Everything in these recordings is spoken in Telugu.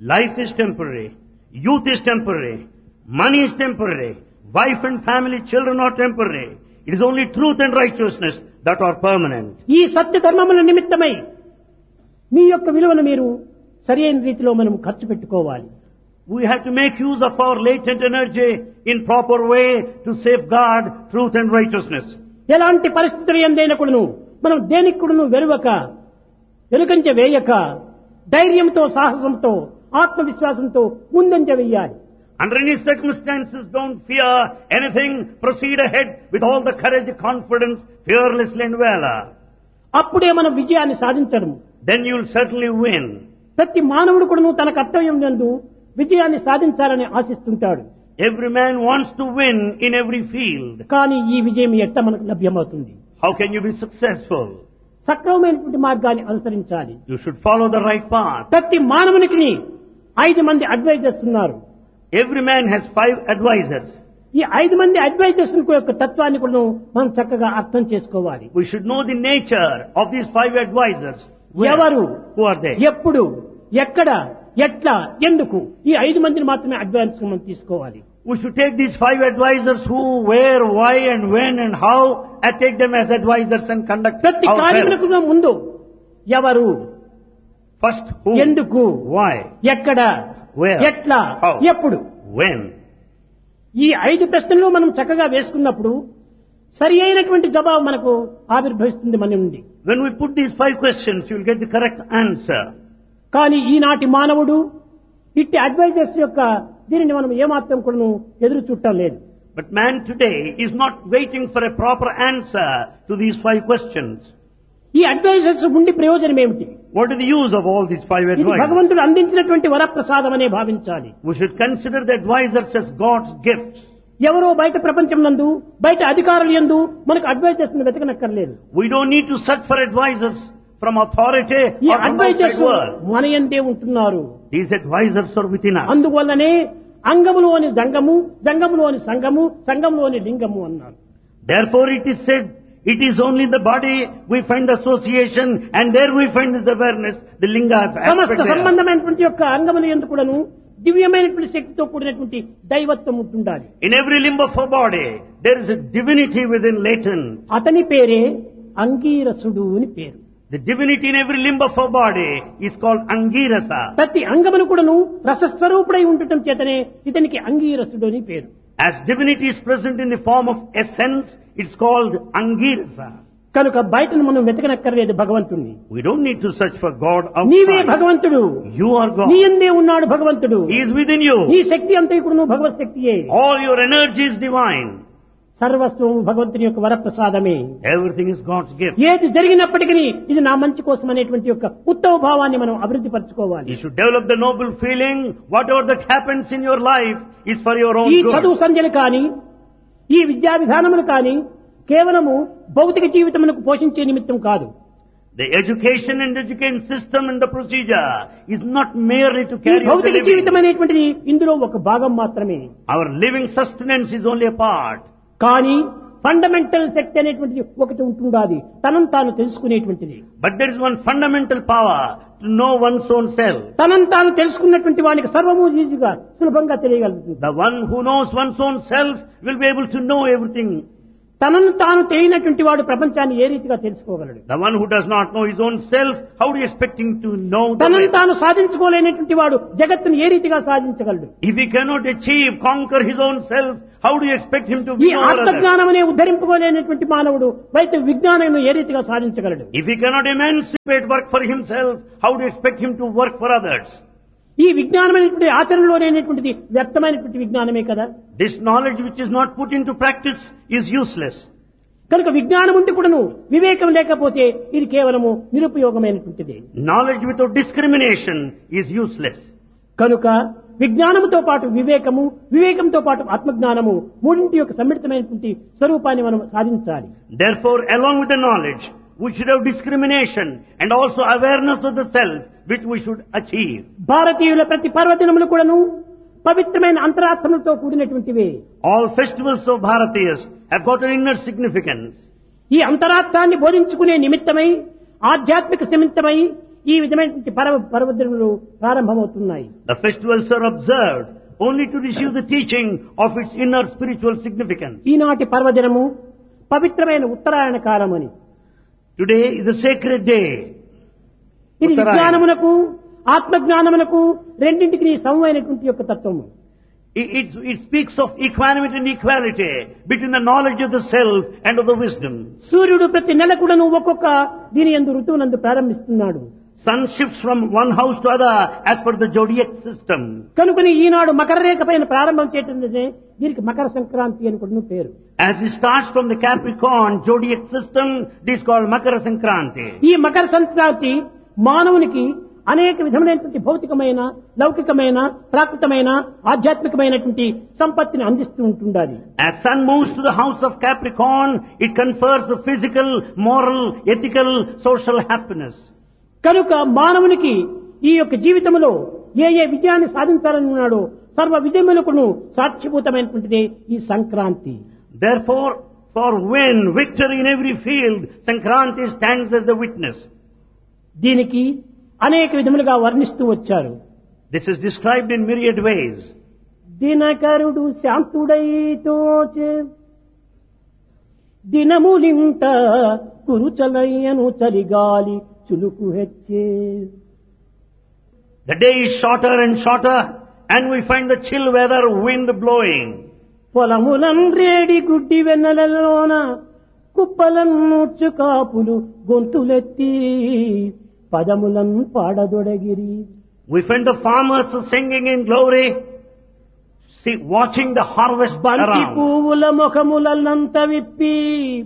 Life is temporary. Youth is temporary. Money is temporary. Wife and family, children are temporary. It is only truth and righteousness that are permanent. ఈ సత్య ధర్మముల నిమిత్తమై మీ యొక్క విలువను మీరు సరైన రీతిలో మనం ఖర్చు పెట్టుకోవాలి. We have to make use of our latent energy in proper way to safeguard truth and righteousness. ఎలాంటి పరిస్థితులు ఎందైనకుడును మనం దేనికుడును వెనుకంజ వేయక ధైర్యంతో సాహసంతో ఆత్మవిశ్వాసంతో ముందంజ వేయాలి. Under any circumstances, don't fear anything. Proceed ahead with all the courage, confidence, fearlessly and valor. అప్పుడే మనం విజయాన్ని సాధించడం. Then you will certainly win. ప్రతి మానవుడు కూడాను తన కర్తవ్యం యందు విజయాన్ని సాధించాలని ఆశిస్తుంటాడు. Every man wants to win in every field. కానీ ఈ విజయం ఎట్లా మనకు లభ్యమవుతుంది? How can you be successful? సక్రమమైనటువంటి మార్గాన్ని అనుసరించాలి. You should follow the right path. ప్రతి మానవునికి 5 మంది అడ్వైజర్స్ ఉన్నారు. Every man has 5 advisors. ఈ 5 మంది అడ్వైజర్స్ యొక్క తత్వాన్ని కూడా మనం చక్కగా అర్థం చేసుకోవాలి. We should know the nature of these 5 advisors. ఎవరు, who are they? ఎప్పుడు, ఎక్కడ, ఎట్లా, ఎందుకు, ఈ 5 మందిని మాత్రమే అడ్వైజర్స్ మనం తీసుకోవాలి. We should take these 5 advisors who, where, why and when and how, and take them as advisors and conduct ప్రతి ourselves. కార్యములకు ముందు ఎవరు, First who, ఎందుకు, why, ఎక్కడ, where, ఎట్లా, how, ఎప్పుడు, when. ఈ 5 ప్రశ్నలు మనం చక్కగా వేసుకున్నప్పుడు సరి అయినటువంటి జవాబు మనకు ఆవిర్భవిస్తుంది మన నుండి. When we put these 5 questions, you will get the correct answer. కానీ ఈనాటి మానవుడు ఇట్టి అడ్వైజర్స్ యొక్క దీనిని మనం ఏమాత్రం కూడా ఎదురు చూడటం లేదు. But man today is not waiting for a proper answer to these 5 questions. ఈ అడ్వైజర్స్ ఉండి ప్రయోజనం ఏమిటి? What is the use of all these 5 ఇది advisors? భగవంతుడు అందించినటువంటి వరప్రసాదం అనే భావించాలి. We should consider the advisors as God's gifts. ఎవరో బయట ప్రపంచం నందు బయట అధికారులు యందు మనకు అడ్వైజర్స్ ని వెతకనక్కర్లేదు. We don't need to search for advisors from authority ఈ or from outside advisors world. మన యందే ఉంటున్నారు. These advisors are within us. అందువల్లనే అంగములోని జంగము, జంగములోని సంగము, సంగములోని లింగము అన్నారు. Therefore it is said, it is only in the body we find association and there we find this awareness, the linga సమస్త aspect there. సంబంధమైనటువంటి యొక్క అంగముల యందు కూడాను దివ్యమైనటువంటి శక్తితో కూడినటువంటి దైవత్వం ఉంటుండాలి. In every limb of our body, there is a divinity within latent. అతని పేరే అంగీరసుడు అని పేరు. The divinity in every limb of our body is called Angirasa. ప్రతి అంగమును కూడాను రసస్వరూపుడై ఉండటం చేతనే ఇతనికి అంగీరసుడు అని పేరు. As divinity is present in the form of essence, it's called Angirasa. కనుక బయటను మనం వెతకనక్కర్లేదు భగవంతుణ్ణి. We don't need to search for God నీవే outside. భగవంతుడు. You are నీ God. యందే ఉన్నాడు భగవంతుడు. He is within you. ఈ శక్తి అంతా ఇప్పుడు భగవత్ శక్తియే. All your energy is divine. సర్వస్వం భగవంతుని యొక్క వరప్రసాదమే. Everything is God's gift. ఏది జరిగినప్పటికీ ఇది నా మంచి కోసం అనేటువంటి యొక్క ఉత్తమ భావాన్ని మనం అభివృద్ధి పరచుకోవాలి. You should develop the noble feeling, whatever that happens in your life is for your own ఈ good. చదువు సంధ్యలు కానీ ఈ విద్యా విధానములు కానీ కేవలము భౌతిక జీవితమునకు పోషించే నిమిత్తం కాదు. The education and education system and the procedure is not merely to ఈ carry out the భౌతిక జీవితం living. అనేటువంటిది ఇందులో ఒక భాగం మాత్రమే. Our living sustenance is only a part. కానీ ఫండమెంటల్ శక్తి అనేటువంటిది ఒకటి ఉంటుండాలి, తనను తాను తెలుసుకునేటువంటిది. But there is one fundamental power to know one's own self. తనను తాను తెలుసుకున్నటువంటి వానికి సర్వము ఈజీగా సులభంగా తెలియగలుగుతుంది. The one who knows one's own self will be able to know everything. తనను తాను తెలియనటువంటి వాడు ప్రపంచాన్ని ఏ రీతిగా తెలుసుకోగలడు? The one who does not know his own self, how do you expect him to know the తనను rest? తాను సాధించుకోలేనటువంటి వాడు జగత్తును ఏ రీతిగా సాధించగలడు? If he cannot achieve, conquer his own self, how do you expect him to ఈ win over others? ఆత్మజ్ఞానం అనే ఉద్ధరింపుకోలేనటువంటి మానవుడు బయట విజ్ఞానం ఏ రీతిగా సాధించగలడు? If he cannot emancipate work for himself, how do you expect him to work for others? ఈ విజ్ఞానం అనేటువంటి ఆచరణలోనేటువంటిది వ్యక్తమైనటువంటి విజ్ఞానమే కదా. This knowledge which is not put into practice is useless. కనుక విజ్ఞానం ఉంటే కూడాను వివేకం లేకపోతే ఇది కేవలము నిరుపయోగమైనటువంటిది. Knowledge without discrimination is useless. కనుక విజ్ఞానముతో పాటు వివేకము, వివేకంతో పాటు ఆత్మజ్ఞానము మూడింటి యొక్క సమ్మిళితమైనటువంటి స్వరూపాన్ని మనం సాధించాలి. Therefore, along with the knowledge, we should have discrimination and also awareness of the self, which we should achieve. భారతీయుల ప్రతి పర్వదినములు కూడాను పవిత్రమైన అంతరార్థములతో కూడినటువంటివే. All festivals of Bharatiyas have got an inner significance. ఈ అంతరార్థాన్ని బోధించుకునే నిమిత్తమై, ఆధ్యాత్మిక నిమిత్తమై ఈ విధమైనటువంటి పర్వదినములు ప్రారంభమవుతున్నాయి. The festivals are observed only to receive the teaching of its inner spiritual significance. ఈనాటి పర్వదినము పవిత్రమైన ఉత్తరాయణ కాలమని. Today is a sacred day. ఇది Uttarayana. విజ్ఞానమునకు ఆత్మజ్ఞానమునకు రెండింటికి సమమైనటువంటి యొక్క తత్వము. It speaks of equanimity and equality between the knowledge of the self and of the wisdom. సూర్యుడు ప్రతి నెల కూడాను ఒక్కొక్క దీని యందు ఋతువునందు ప్రారంభిస్తున్నాడు. Sun shifts from one house to other as per the zodiac system. కనుకని ఈనాడు మకర రేఖ పైన ప్రారంభం చేయటంటే దీనికి మకర సంక్రాంతి అని కూడా పేరు. As it starts from the Capricorn zodiac system, this is called Makara Sankranti. ఈ మకర సంక్రాంతి మానవునికి అనేక విధమైనటువంటి భౌతికమైన లౌకికమైన ప్రాకృతమైన ఆధ్యాత్మికమైనటువంటి సంపత్తిని అందిస్తూ ఉంటుండాలి. As sun moves to the house of Capricorn, it confers the physical, moral, ethical, social happiness. కనుక మానవునికి ఈ యొక్క జీవితంలో ఏ విజయాన్ని సాధించాలని ఉన్నాడో సర్వ విజయములకును సాక్షిభూతమైనటువంటిదే ఈ Sankranti. Therefore, for when victory in every field, Sankranti stands as the witness. దీనికి అనేక విధములుగా వర్ణిస్తూ వచ్చారు. This is described in myriad ways. దినకరుడు శాంతుడైతోచే దినములింట కురుచలయ్యను Chaligali చులుకు హెచ్చే. The day is shorter and shorter, and we find the chill weather, wind blowing. పొలములన్ రేడి గుడ్డి వెన్నెలలోన కుప్పలన్నూర్చు కాపులు గొంతులెత్తి పదములన్ పాడదొడగిరి. We find the farmers singing in glory, watching the harvest బంతి around. పువ్వుల ముఖములంత విప్పి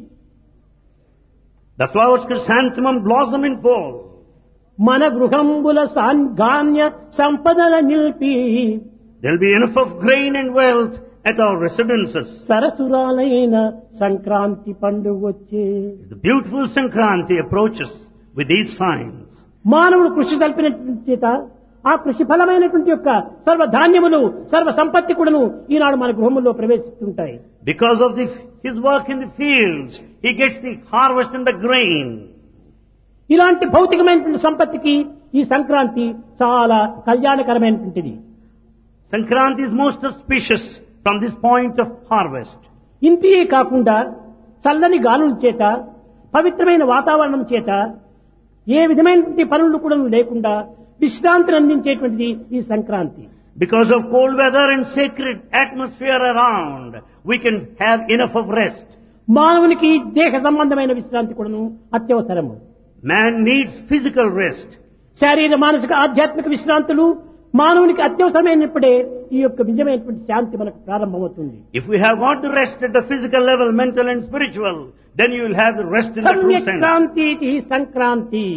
The flowers chrysanthemum blossom in full. మన గృహంబుల సాంగాన్య సంపదల నిలిపి There will be enough of grain and wealth at our residences. సరసురాలైన Sankranti పండుగ వచ్చే. The beautiful Sankranti approaches with these signs. మానవుడు కృషి జరిపినటువంటి చేత ఆ కృషి ఫలమైనటువంటి యొక్క సర్వ ధాన్యములు సర్వ సంపత్తి కూడాను ఈనాడు మన గృహముల్లో ప్రవేశిస్తుంటాయి. Because of his work in the fields, he gets the harvest and the grain. ఇలాంటి భౌతికమైనటువంటి సంపత్తికి ఈ సంక్రాంతి చాలా కళ్యాణకరమైనటువంటిది. Sankranti is most auspicious from this point of harvest. ఇంతియే కాకుండా చల్లని గాలుల చేత పవిత్రమైన వాతావరణం చేత ఏ విధమైనటువంటి పనులు కూడా లేకుండా విశ్రాంతిని అందించేటువంటిది ఈ Sankranti. Because of cold weather and sacred atmosphere around, we can have enough of rest. మానవునికి దేహ సంబంధమైన విశ్రాంతి కూడాను అత్యవసరము. Man needs physical rest. శారీర మానసిక ఆధ్యాత్మిక విశ్రాంతులు మానవునికి అత్యవసరమైనప్పుడే ఈ యొక్క నిజమైనటువంటి శాంతి మనకు ప్రారంభమవుతుంది. If we have got the rest at the physical level, mental and spiritual, then you will have the rest in the true sense. Sankranti Sankranti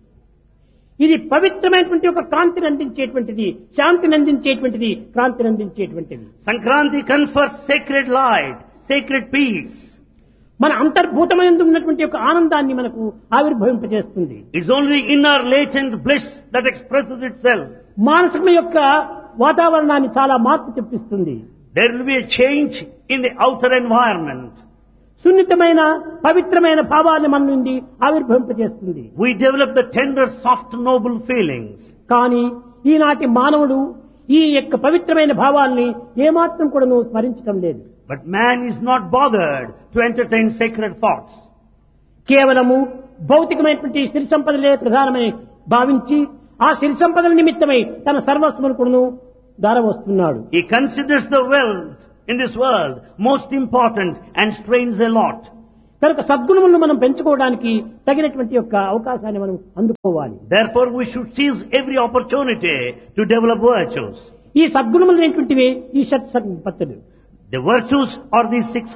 ఇది పవిత్రమైనటువంటి ఒక కాంతిని అందించేటువంటిది, శాంతిని అందించేటువంటిది, క్రాంతిని అందించేటువంటిది. Sankranti confers sacred light, sacred peace. మన అంతర్భూతమైన ఉన్నటువంటి యొక్క ఆనందాన్ని మనకు ఆవిర్భవింపజేస్తుంది. It's only the inner latent bliss that expresses itself. మానసిక యొక్క వాతావరణాన్ని చాలా మార్పు తెప్పిస్తుంది. There will be a change in the outer environment. సున్నితమైన పవిత్రమైన భావాన్ని మన నుండి ఆవిర్భవింపజేస్తుంది. We develop the tender, soft, noble feelings. కానీ ఈనాటి మానవుడు ఈ యొక్క పవిత్రమైన భావాల్ని ఏమాత్రం కూడాను స్మరించడం లేదు. But man is not bothered to entertain sacred thoughts. కేవలము భౌతికమైనటువంటి సిరి సంపదలే ప్రధానమని భావించి ఆ సిరి సంపదల నిమిత్తమై తన సర్వస్వమును కూడాను దారవస్తున్నాడు. He considers the wealth in this world most important and strains a lot. కనుక సద్గుణములను మనం పెంచుకోవడానికి తగినటువంటి యొక్క అవకాశాన్ని మనం అందుకోవాలి. Therefore we should seize every opportunity to develop virtues. ఈ సద్గుణములు అనేటువంటివి ఈ shut సంపత్తులు. The virtues are these 6